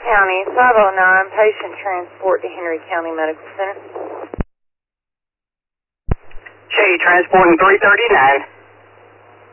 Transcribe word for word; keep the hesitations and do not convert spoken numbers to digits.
County, five oh nine, patient transport to Henry County Medical Center. Shady transporting three thirty-nine.